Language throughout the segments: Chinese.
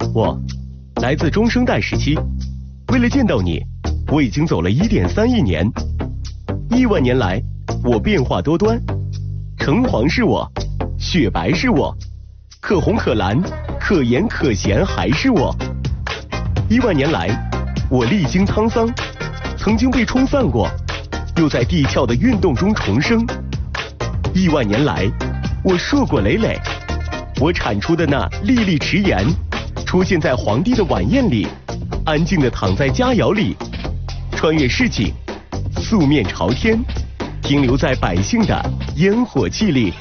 我来自中生代时期，为了见到你，我已经走了1.3亿年。亿万年来，我变化多端，橙黄是我，雪白是我，可红可蓝，可盐可咸还是我。亿万年来，我历经沧桑，曾经被冲散过，又在地壳的运动中重生。亿万年来，我硕果累累，我产出的那粒粒迟盐，出现在皇帝的晚宴里，安静地躺在佳肴里，穿越世纪，素面朝天，停留在百姓的烟火气里。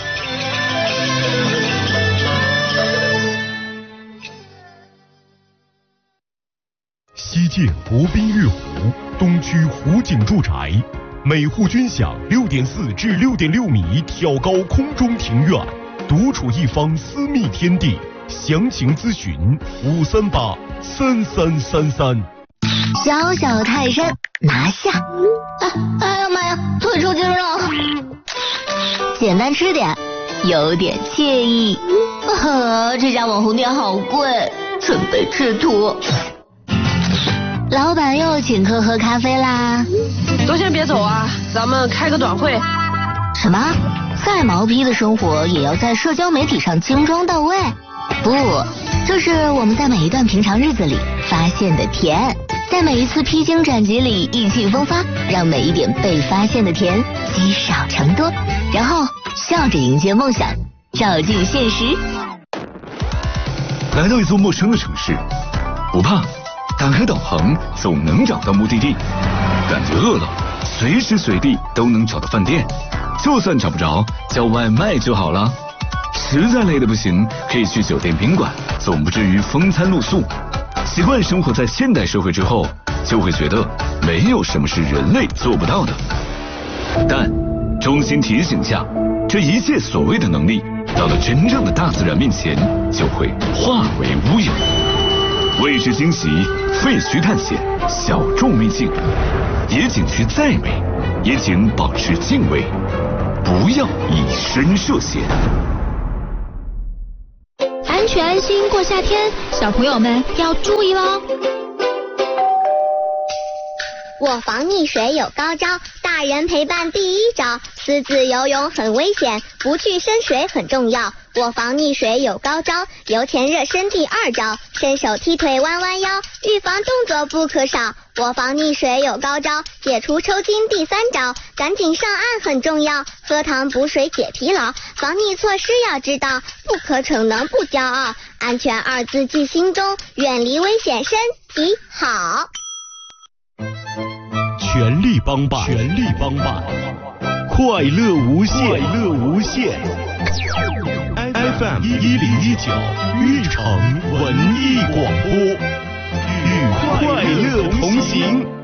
西建国宾悦湖东区湖景住宅，每户均享6.4至6.6米挑高空中庭院，独处一方私密天地。详情咨询5383333。 小小泰山拿下！哎呀妈呀，腿抽筋了！简单吃点，有点惬意。这家网红店好贵，准备吃土。老板又请客喝咖啡啦！ 都先别走啊，咱们开个短会。 什么？再毛坯的生活也要在社交媒体上精装到位？不，这是我们在每一段平常日子里发现的甜，在每一次披荆斩棘里意气风发，让每一点被发现的甜积少成多，然后笑着迎接梦想，照进现实。 来到一座陌生的城市，不怕，打开导航总能找到目的地。感觉饿了，随时随地都能找到饭店，就算找不着，叫外卖就好了。实在累得不行，可以去酒店宾馆，总不至于风餐露宿。习惯生活在现代社会之后，就会觉得没有什么是人类做不到的。但衷心提醒下，这一切所谓的能力，到了真正的大自然面前，就会化为乌有。未知惊喜，废墟探险，小众秘境，野景区再美，也请保持敬畏，不要以身涉险。 安全安心过夏天，小朋友们要注意喽！ 我防溺水有高招，大人陪伴第一招，私自游泳很危险，不去深水很重要。我防溺水有高招，游前热身第2招，伸手踢腿弯弯腰，预防动作不可少。我防溺水有高招，解除抽筋第3招，赶紧上岸很重要，喝糖补水解疲劳。防溺措施要知道，不可逞能不骄傲，安全2字记心中，远离危险身体好。 全力帮办，全力帮办，快乐无限，快乐无限。FM 1019玉成文艺广播，与快乐同行。